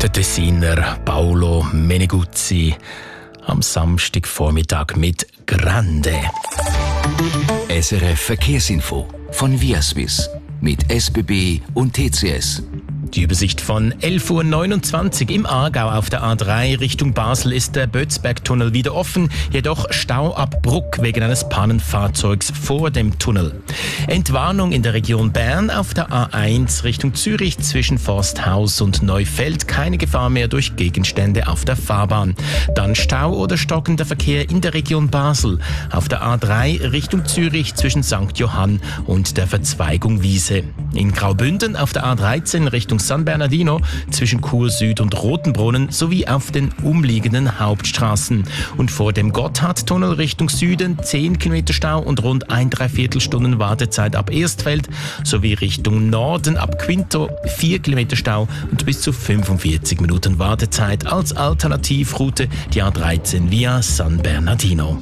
Der Tessiner Paolo Meneguzzi am Samstagvormittag mit Grande. SRF Verkehrsinfo von Viaswiss mit SBB und TCS. Die Übersicht von 11.29 Uhr im Aargau auf der A3 Richtung Basel ist der Bötzbergtunnel wieder offen, jedoch Stau ab Bruck wegen eines Pannenfahrzeugs vor dem Tunnel. Entwarnung in der Region Bern auf der A1 Richtung Zürich zwischen Forsthaus und Neufeld, keine Gefahr mehr durch Gegenstände auf der Fahrbahn. Dann Stau oder stockender Verkehr in der Region Basel auf der A3 Richtung Zürich zwischen St. Johann und der Verzweigung Wiese. In Graubünden auf der A13 Richtung San Bernardino zwischen Chur Süd und Rotenbrunnen sowie auf den umliegenden Hauptstraßen. Und vor dem Gotthardtunnel Richtung Süden 10 Kilometer Stau und rund 1,75 Stunden Wartezeit ab Erstfeld sowie Richtung Norden ab Quinto 4 Kilometer Stau und bis zu 45 Minuten Wartezeit als Alternativroute die A13 via San Bernardino.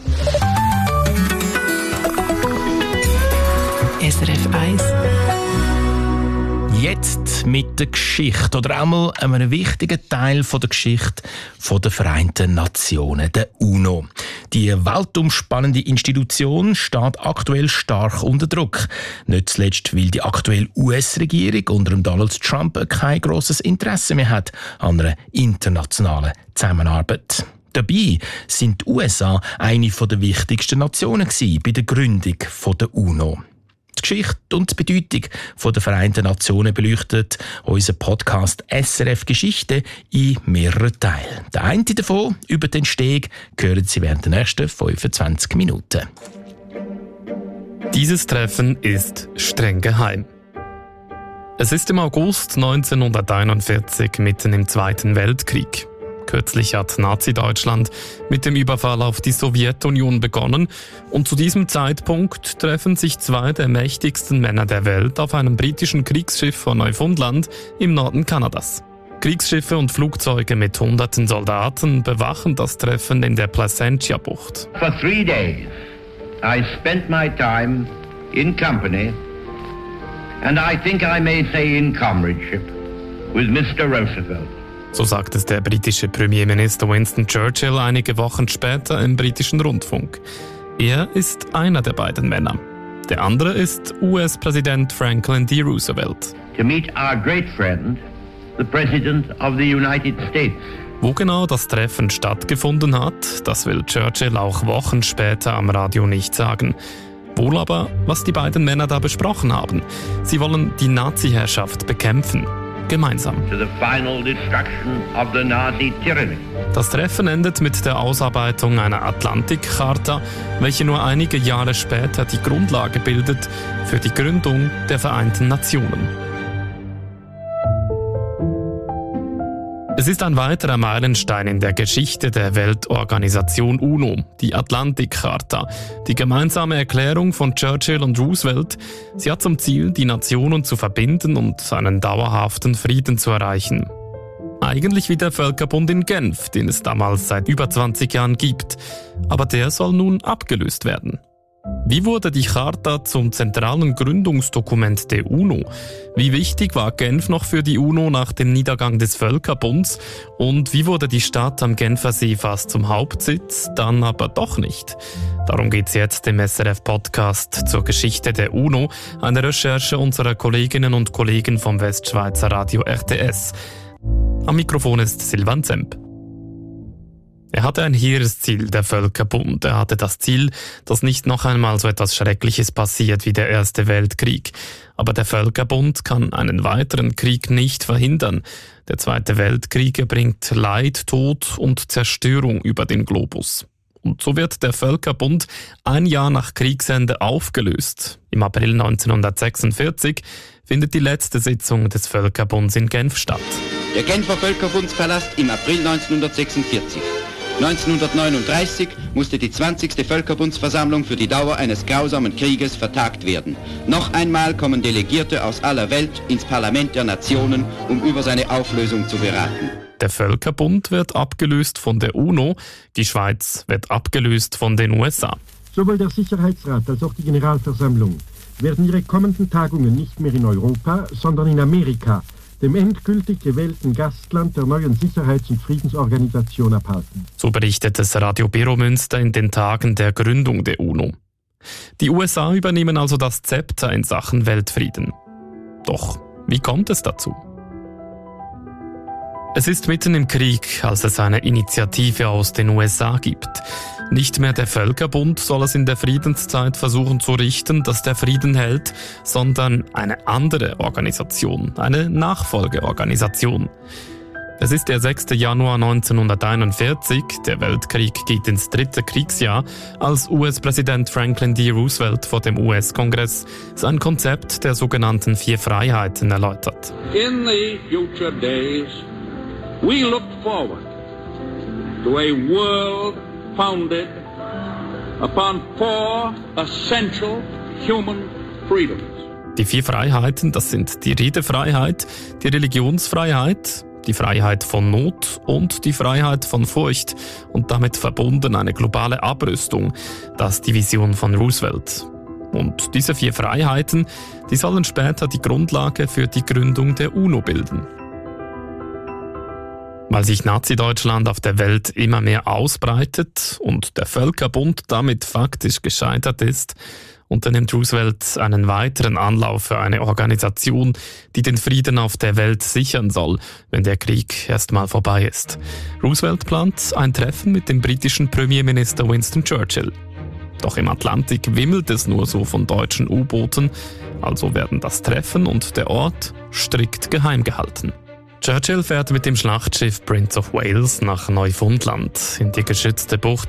SRF 1. Jetzt mit der Geschichte oder auch mal einem wichtigen Teil von der Geschichte der Vereinten Nationen, der UNO. Die weltumspannende Institution steht aktuell stark unter Druck. Nicht zuletzt, weil die aktuelle US-Regierung unter Donald Trump kein grosses Interesse mehr hat an einer internationalen Zusammenarbeit. Dabei sind die USA eine der wichtigsten Nationen bei der Gründung der UNO. Die Geschichte und die Bedeutung der Vereinten Nationen beleuchtet unser Podcast SRF Geschichte in mehreren Teilen. Der eine davon, über den Steg, hören Sie während der nächsten 25 Minuten. Dieses Treffen ist streng geheim. Es ist im August 1941, mitten im Zweiten Weltkrieg. Kürzlich hat Nazi-Deutschland mit dem Überfall auf die Sowjetunion begonnen und zu diesem Zeitpunkt treffen sich zwei der mächtigsten Männer der Welt auf einem britischen Kriegsschiff von Neufundland im Norden Kanadas. Kriegsschiffe und Flugzeuge mit hunderten Soldaten bewachen das Treffen in der Placentia-Bucht. For 3 days I spent my time in company and I think I may say in comradeship with Mr. Roosevelt. So sagt es der britische Premierminister Winston Churchill einige Wochen später im britischen Rundfunk. Er ist einer der beiden Männer. Der andere ist US-Präsident Franklin D. Roosevelt. To meet our great friend, the President of the United States. Wo genau das Treffen stattgefunden hat, das will Churchill auch Wochen später am Radio nicht sagen. Wohl aber, was die beiden Männer da besprochen haben. Sie wollen die Nazi-Herrschaft bekämpfen. Gemeinsam. To the final destruction of the Nazi tyranny. Das Treffen endet mit der Ausarbeitung einer Atlantikcharta, welche nur einige Jahre später die Grundlage bildet für die Gründung der Vereinten Nationen. Es ist ein weiterer Meilenstein in der Geschichte der Weltorganisation UNO, die Atlantikcharta, die gemeinsame Erklärung von Churchill und Roosevelt. Sie hat zum Ziel, die Nationen zu verbinden und einen dauerhaften Frieden zu erreichen. Eigentlich wie der Völkerbund in Genf, den es damals seit über 20 Jahren gibt. Aber der soll nun abgelöst werden. Wie wurde die Charta zum zentralen Gründungsdokument der UNO? Wie wichtig war Genf noch für die UNO nach dem Niedergang des Völkerbunds? Und wie wurde die Stadt am Genfersee fast zum Hauptsitz, dann aber doch nicht? Darum geht's jetzt im SRF-Podcast zur Geschichte der UNO, eine Recherche unserer Kolleginnen und Kollegen vom Westschweizer Radio RTS. Am Mikrofon ist Silvan Zemp. Er hatte ein hehres Ziel, der Völkerbund. Er hatte das Ziel, dass nicht noch einmal so etwas Schreckliches passiert wie der Erste Weltkrieg. Aber der Völkerbund kann einen weiteren Krieg nicht verhindern. Der Zweite Weltkrieg bringt Leid, Tod und Zerstörung über den Globus. Und so wird der Völkerbund ein Jahr nach Kriegsende aufgelöst. Im April 1946 findet die letzte Sitzung des Völkerbunds in Genf statt. Der Genfer Völkerbundspalast im April 1946. 1939 musste die 20. Völkerbundsversammlung für die Dauer eines grausamen Krieges vertagt werden. Noch einmal kommen Delegierte aus aller Welt ins Parlament der Nationen, um über seine Auflösung zu beraten. Der Völkerbund wird abgelöst von der UNO, die Schweiz wird abgelöst von den USA. Sowohl der Sicherheitsrat als auch die Generalversammlung werden ihre kommenden Tagungen nicht mehr in Europa, sondern in Amerika, dem endgültig gewählten Gastland der neuen Sicherheits- und Friedensorganisation abhalten. So berichtet das Radio Biro Münster in den Tagen der Gründung der UNO. Die USA übernehmen also das Zepter in Sachen Weltfrieden. Doch wie kommt es dazu? Es ist mitten im Krieg, als es eine Initiative aus den USA gibt. Nicht mehr der Völkerbund soll es in der Friedenszeit versuchen zu richten, dass der Frieden hält, sondern eine andere Organisation, eine Nachfolgeorganisation. Es ist der 6. Januar 1941, der Weltkrieg geht ins 3. Kriegsjahr, als US-Präsident Franklin D. Roosevelt vor dem US-Kongress sein Konzept der sogenannten 4 Freiheiten erläutert. In the future days, we look forward to a world founded upon 4 essential human freedoms. Die 4 Freiheiten, das sind die Redefreiheit, die Religionsfreiheit, die Freiheit von Not und die Freiheit von Furcht und damit verbunden eine globale Abrüstung, das ist die Vision von Roosevelt. Und diese 4 Freiheiten, die sollen später die Grundlage für die Gründung der UNO bilden. Weil sich Nazi-Deutschland auf der Welt immer mehr ausbreitet und der Völkerbund damit faktisch gescheitert ist, unternimmt Roosevelt einen weiteren Anlauf für eine Organisation, die den Frieden auf der Welt sichern soll, wenn der Krieg erstmal vorbei ist. Roosevelt plant ein Treffen mit dem britischen Premierminister Winston Churchill. Doch im Atlantik wimmelt es nur so von deutschen U-Booten, also werden das Treffen und der Ort strikt geheim gehalten. Churchill fährt mit dem Schlachtschiff Prince of Wales nach Neufundland in die geschützte Bucht